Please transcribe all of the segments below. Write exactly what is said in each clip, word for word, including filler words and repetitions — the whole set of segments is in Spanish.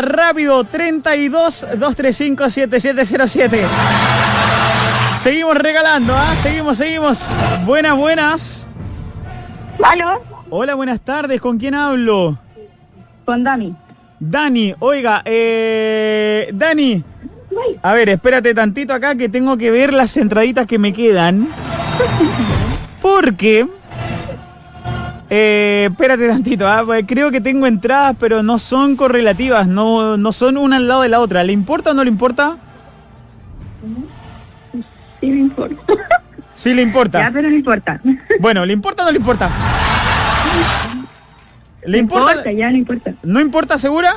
rápido, treinta y dos, doscientos treinta y cinco, setenta y siete cero siete. Seguimos regalando, ¿ah? ¿eh? Seguimos, seguimos. Buenas, buenas. ¿Aló? Hola, buenas tardes. ¿Con quién hablo? Con Dani. Dani, oiga, eh... Dani. A ver, espérate tantito acá que tengo que ver las entraditas que me quedan. Porque... Eh, espérate tantito, ¿ah? Pues creo que tengo entradas, pero no son correlativas, no, no son una al lado de la otra. ¿Le importa o no le importa? Sí le importa. Sí le importa. Ya, pero no importa. Bueno, ¿le importa o no le importa? ¿Le importa? importa? Ya no importa. ¿No importa, segura?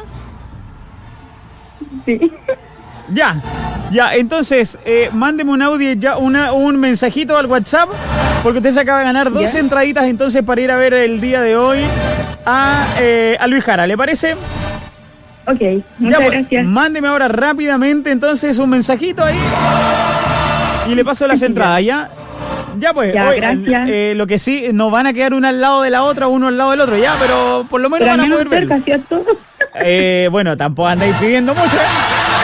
Sí. Ya, ya, entonces, eh, mándeme un audio, ya una, un mensajito al WhatsApp, porque usted se acaba de ganar dos ¿Ya? entraditas entonces para ir a ver el día de hoy a, eh, a Luis Jara, ¿le parece? Ok, muchas Ya, pues, gracias. mándeme ahora rápidamente entonces un mensajito ahí y le paso las entradas, ¿ya? Ya pues, Ya, hoy, gracias. eh, lo que sí, no van a quedar una al lado de la otra, uno al lado del otro, ya, pero por lo menos Pero al van a menos poder ver. cerca, ¿cierto? Eh, bueno, tampoco andáis pidiendo mucho, ¿eh?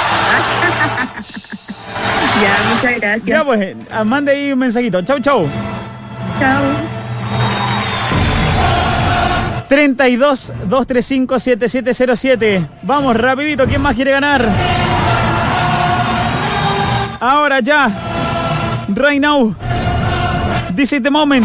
Ya, muchas gracias. Ya pues, mande ahí un mensajito. Chau, chau. Chao. treinta y dos, doscientos treinta y cinco, setenta y siete cero siete. Vamos, rapidito, ¿quién más quiere ganar? Ahora ya. Right now. This is the moment.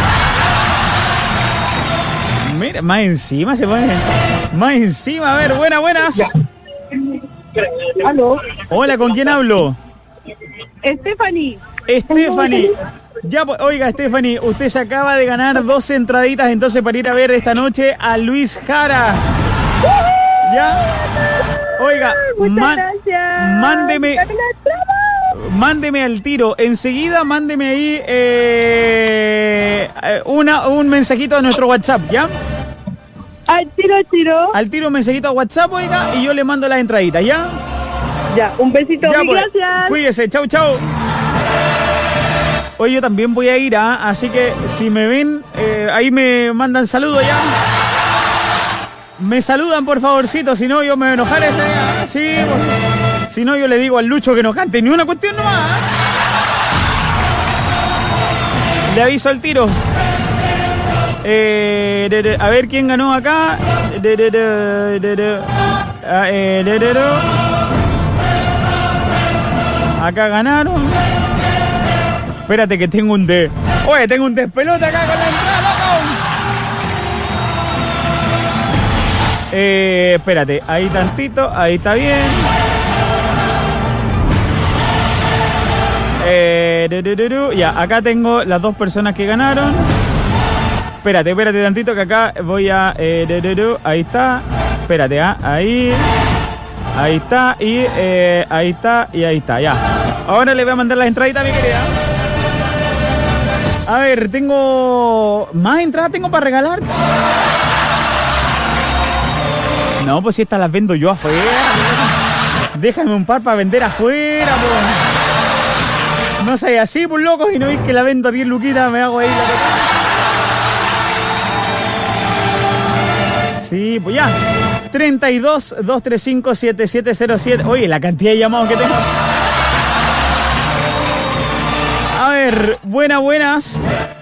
Mira, más encima se pone. Más encima, a ver, buenas, buenas. Ya. ¿Aló? Hola, ¿con quién hablo? Stephanie. Stephanie. Ya, pues, oiga, Stephanie, usted se acaba de ganar dos entraditas entonces para ir a ver esta noche a Luis Jara. ¿Ya? Oiga, Muchas man- gracias. mándeme, mándeme al tiro. Enseguida mándeme ahí eh, una, un mensajito a nuestro WhatsApp, ¿ya? Al tiro, al tiro. Al tiro un mensajito a WhatsApp, oiga, y yo le mando las entraditas, ¿ya? Ya, un besito, Ya, mil pues, gracias. cuídese, chau, chau. Hoy yo también voy a ir, ¿ah? Así que si me ven, eh, ahí me mandan saludos ya. Me saludan, por favorcito, si no yo me voy a enojar ese día. Sí, pues, si no yo le digo al Lucho que no cante ni una cuestión nomás. ¿Ah? Le aviso al tiro. Eh, de, de, a ver quién ganó acá. De, de, de, de, de. Ah, eh, de, de, de. Acá ganaron. Espérate que tengo un de... Oye, tengo un despelote acá con la entrada, loco. Eh, espérate, ahí tantito, ahí está bien. Eh, du, du, du, du. Ya, acá tengo las dos personas que ganaron. Espérate, espérate tantito que acá voy a... Eh, du, du, du. Ahí está. Espérate, ¿ah? Ahí. Ahí está. Y eh, ahí está. Y ahí está, ya. Ahora le voy a mandar las entraditas, mi querida. A ver, tengo... ¿Más entradas tengo para regalar? No, pues si estas las vendo yo afuera. Déjame un par para vender afuera, pues. No sé, así, pues, loco. Y no veis que la vendo a diez luquitas, me hago ahí la total. Sí, pues ya. treinta y dos, doscientos treinta y cinco, setenta y siete cero siete. Oye, la cantidad de llamados que tengo. A ver, buenas, buenas.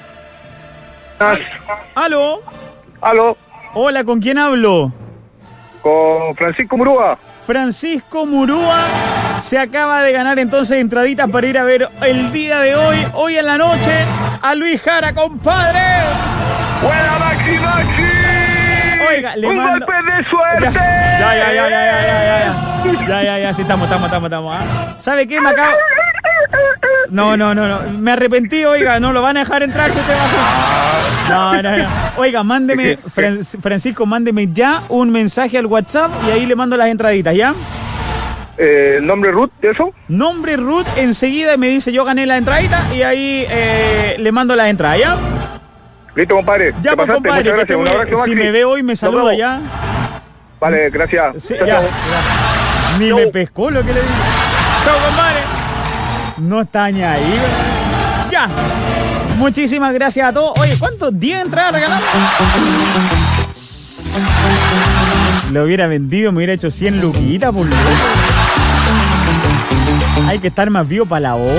¿Aló? Aló, Hola, ¿con quién hablo? con Francisco Murúa. Francisco Murúa se acaba de ganar entonces entraditas para ir a ver el día de hoy, hoy en la noche, a Luis Jara, compadre. ¡Buena, Maxi, Maxi! Oiga, le ¡Un mando... golpe de suerte! Ya, ya, ya, ya, ya, ya, ya, ya, ya, ya, ya, sí, estamos, estamos, estamos, estamos. ¿Ah? ¿Sabe qué? Me acabo... No, no, no, no, me arrepentí, oiga, no lo van a dejar entrar si usted va a hacer... No, no, no. Oiga, mándeme, Fran- Francisco, mándeme ya un mensaje al WhatsApp y ahí le mando las entraditas, ¿ya? Eh, ¿El nombre Ruth, eso? Nombre Ruth, enseguida me dice yo gané la entradita y ahí eh, le mando las entradas, ¿ya? Listo, compadre. Ya, Te pues, pasaste, compadre, muchas que esté gracias. Un muy- abrazo, si Maxi. me ve hoy me Nos saluda vemos. ya. Vale, gracias. Sí, Chao, ya, chao. ya. Ni Chau. me pescó lo que le digo. Chao, compadre. No está ni ahí, ¿verdad? Ya. Muchísimas gracias a todos. Oye, ¿cuántos? ¿diez entradas regalamos? Lo hubiera vendido, me hubiera hecho cien luquitas, por loco. Hay que estar más vivo para la otra.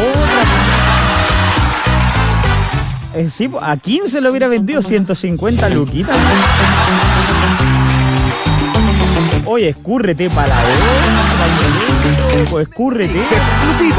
Eh, sí, a quince lo hubiera vendido, ciento cincuenta luquitas. Oye, escúrrete para la otra. Pues escúrrete. Exclusivo.